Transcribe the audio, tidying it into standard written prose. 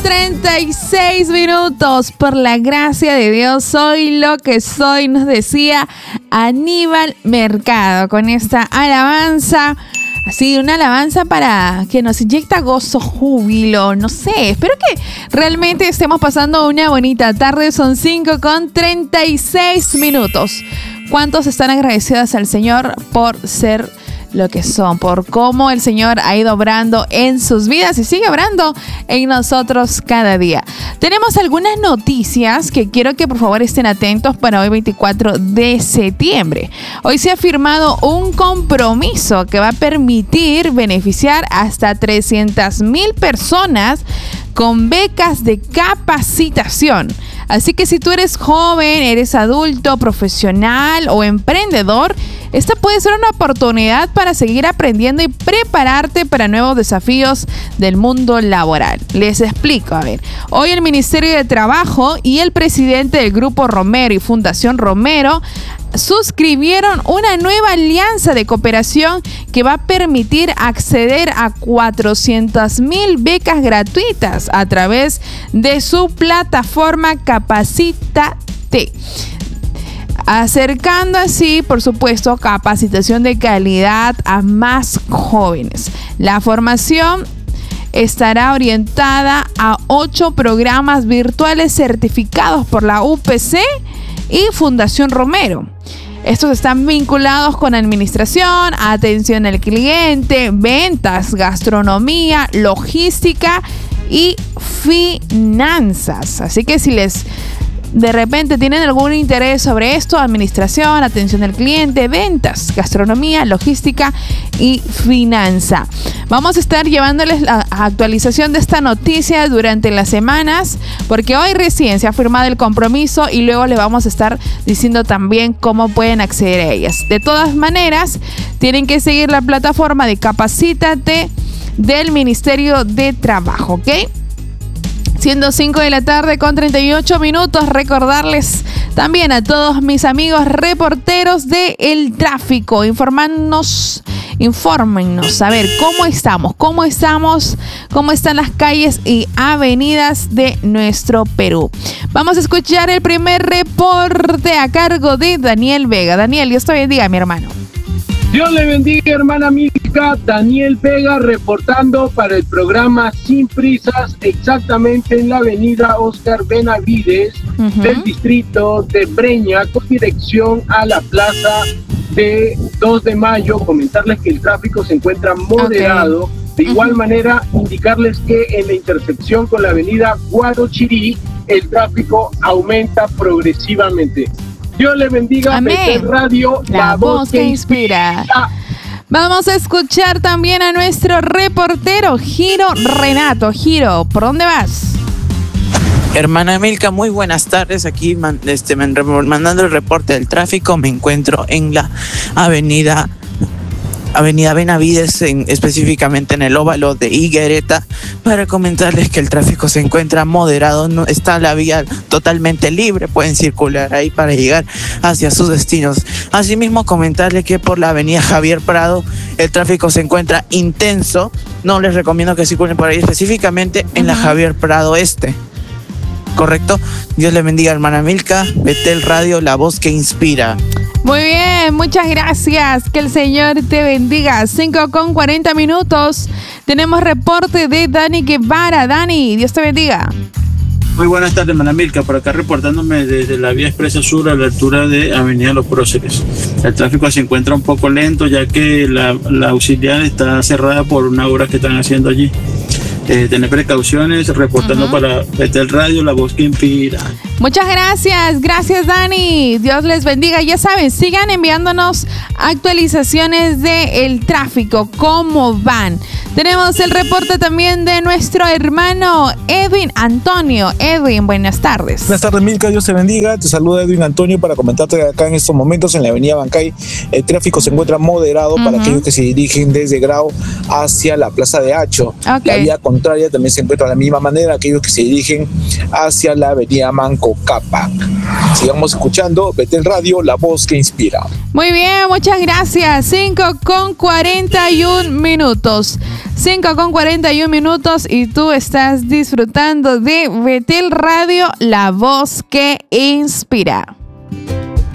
36 por la gracia de Dios soy lo que soy, nos decía Aníbal Mercado con esta alabanza. Así, una alabanza para que nos inyecta gozo, júbilo, no sé. Espero que realmente estemos pasando una bonita tarde. Son 5:36. ¿Cuántos están agradecidos al Señor por ser lo que son, por cómo el Señor ha ido obrando en sus vidas y sigue obrando en nosotros cada día? Tenemos algunas noticias que quiero que por favor estén atentos para hoy 24 de septiembre. Hoy se ha firmado un compromiso que va a permitir beneficiar hasta 300,000 personas con becas de capacitación. Así que si tú eres joven, eres adulto, profesional o emprendedor, esta puede ser una oportunidad para seguir aprendiendo y prepararte para nuevos desafíos del mundo laboral. Les explico, a ver. Hoy el Ministerio de Trabajo y el presidente del Grupo Romero y Fundación Romero suscribieron una nueva alianza de cooperación que va a permitir acceder a 400,000 becas gratuitas a través de su plataforma Capacítate, acercando así, por supuesto, capacitación de calidad a más jóvenes. La formación estará orientada a 8 programas virtuales certificados por la UPC y Fundación Romero. Estos están vinculados con administración, atención al cliente, ventas, gastronomía, logística y finanzas. Así que si de repente tienen algún interés sobre esto, administración, atención al cliente, ventas, gastronomía, logística y finanza. Vamos a estar llevándoles la actualización de esta noticia durante las semanas, porque hoy recién se ha firmado el compromiso y luego le vamos a estar diciendo también cómo pueden acceder a ellas. De todas maneras, tienen que seguir la plataforma de Capacítate del Ministerio de Trabajo, ¿ok? Siendo 5:38, recordarles también a todos mis amigos reporteros de El Tráfico, infórmennos, a ver, ¿cómo están las calles y avenidas de nuestro Perú? Vamos a escuchar el primer reporte a cargo de Daniel Vega. Daniel, Dios te bendiga, mi hermano. Dios le bendiga, hermana Milka. Daniel Vega reportando para el programa Sin Prisas, exactamente en la avenida Oscar Benavides del distrito de Breña, con dirección a la plaza de 2 de mayo. Comentarles que el tráfico se encuentra moderado. Okay. De igual manera, indicarles que en la intersección con la avenida Guarochirí, el tráfico aumenta progresivamente. Dios le bendiga. Amén. Radio, la voz que inspira. Vamos a escuchar también a nuestro reportero Giro Renato. Giro, ¿por dónde vas? Hermana Milka, muy buenas tardes. Aquí mandando el reporte del tráfico. Me encuentro en la avenida Benavides, específicamente en el óvalo de Higuereta, para comentarles que el tráfico se encuentra moderado, no está la vía totalmente libre, pueden circular ahí para llegar hacia sus destinos. Asimismo, comentarles que por la avenida Javier Prado el tráfico se encuentra intenso, no les recomiendo que circulen por ahí, específicamente en la Javier Prado Este. ¿Correcto? Dios le bendiga, hermana Milka. Betel Radio, la voz que inspira. Muy bien, muchas gracias. Que el Señor te bendiga. 5:40. Tenemos reporte de Dani Guevara. Dani, Dios te bendiga. Muy buenas tardes, hermana Milka. Por acá reportándome desde la vía expresa sur a la altura de Avenida Los Próceres. El tráfico se encuentra un poco lento, ya que la auxiliar está cerrada por una obra que están haciendo allí. Tener precauciones, reportando para Betel Radio, la voz que inspira. Muchas gracias, Dani. Dios les bendiga. Ya saben, sigan enviándonos actualizaciones del tráfico, cómo van. Tenemos el reporte también de nuestro hermano Edwin Antonio. Edwin, buenas tardes. Buenas tardes, Milka, Dios te bendiga. Te saluda Edwin Antonio para comentarte que acá en estos momentos en la avenida Bancay el tráfico se encuentra moderado para aquellos que se dirigen desde Grau hacia la Plaza de Hacho. Okay. La vía contraria también se encuentra de la misma manera, aquellos que se dirigen hacia la avenida Manco Cápac. Sigamos escuchando Betel Radio, la voz que inspira. Muy bien, muchas gracias. 5:41. 5:41 y tú estás disfrutando de Betel Radio, la voz que inspira.